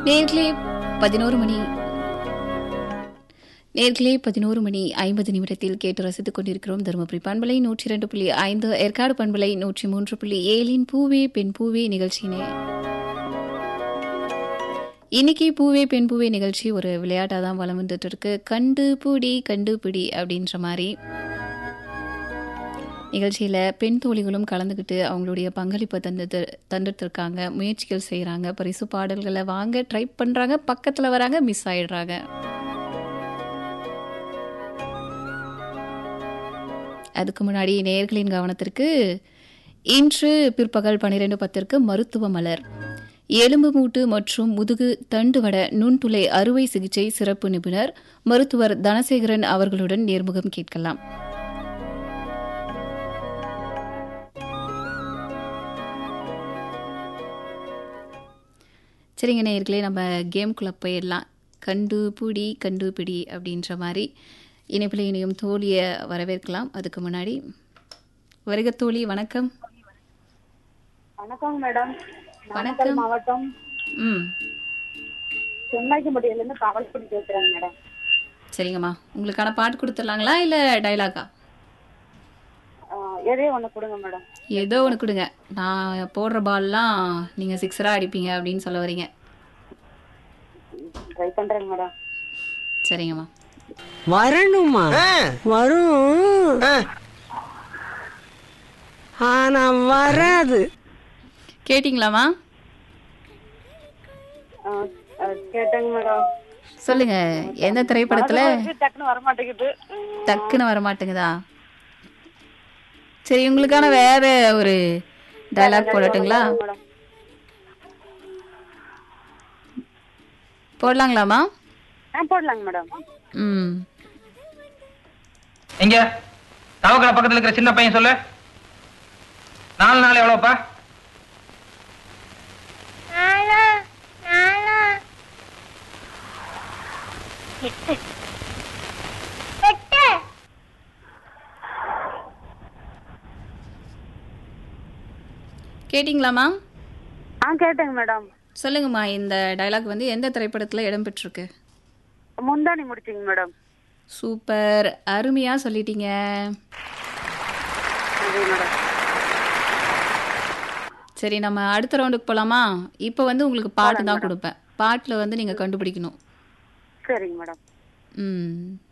நேர்களே 11 மணி நேர்களே 11:50 கேட்டு ரசித்துக் கொண்டிருக்கிறோம். தருமபுரி பண்பலை 102.5, ஏற்காடு பண்பலை 103.7 பூவே பெண் பூவே நிகழ்ச்சியினை இன்னைக்கு பூவே பெண் பூவே நிகழ்ச்சி ஒரு விளையாட்டாக தான் வலம் வந்துட்டு இருக்கு. கண்டுபிடி அப்படின்ற மாதிரி நிகழ்ச்சியில் பெண் தோழிகளும் கலந்துக்கிட்டு அவங்களுடைய பங்களிப்பை தந்துட்டு இருக்காங்க, முயற்சிகள் செய்கிறாங்க, பரிசு பாடல்களை வாங்க ட்ரை பண்ணுறாங்க, பக்கத்தில் வராங்க, மிஸ் ஆயிடுறாங்க. அதுக்கு முன்னாடி நேயர்களின் கவனத்திற்கு இன்று பிற்பகல் 12:10 மருத்துவ மலர், எலும்பு மூட்டு மற்றும் முதுகு தண்டுவட நுண்துளை அறுவை சிகிச்சை சிறப்பு நிபுணர் மருத்துவர் தனசேகரன் அவர்களுடன் நேர்முகம் கேட்கலாம். சரிங்க நேயர்களே, நம்ம கேம்குள்ளே போயிடலாம். கண்டுபிடி அப்படின்ற மாதிரி இணைப்பில் இணையும் தோழியை வரவேற்கலாம். அதுக்கு முன்னாடி வருக தோழி. வணக்கம். வணக்கம் மேடம். வணக்கம். மாவட்டம் செம்மாய்க்கும்பட்டியிலிருந்து காவல்புடி பேசுறேன் மேடம். சரிங்கம்மா, உங்களுக்கான பாட்டு கொடுத்துடலாங்களா இல்லை டைலாகா? எதே ஒன்று கொடுங்க மேடம். ஏதோ ஒன்று கொடுங்க. நான் போடுற பால்லாம் நீங்கள் சிக்ஸராக அடிப்பீங்க அப்படின்னு சொல்ல வரீங்க. ட்ரை பண்றேங்க மேடம். சரிங்கம்மா. வரணுமா? வரும், ஆனா வராது. கேட்டிங்களாம்மா? கேட்டேங்க மேடம். சொல்லுங்க, எந்த திரைப்படத்தில்? டக்குன்னு வரமாட்டேங்குது. டக்குன்னு வரமாட்டேங்குதா? சரி, உங்களுக்கான வேற ஒரு டைலாக் போடட்டுங்களா? போடலாங்களாமா? போடலாங்க மேடம். எங்க தவக்கலை பக்கத்துல இருக்கிற சின்ன பையன் சொல்லு. 4 நாள் எவ்வளவுப்பா? கேட்டிங்களாமா? கேட்டேங்க மேடம். சொல்லுங்கம்மா, இந்த டைலாக் வந்து எந்த திரைப்படத்தில் இடம்பெற்றிருக்கு? முந்தானி முடிச்சிங்க மேடம். சூப்பர், அருமையா சொல்லிட்டீங்க. சரி, நம்ம அடுத்த ரவுண்டுக்கு போலாமா? இப்போ வந்து உங்களுக்கு பாட்டு தான் கொடுப்பேன். பாட்டில் வந்து நீங்கள் கண்டுபிடிக்கணும். சரிங்க மேடம்.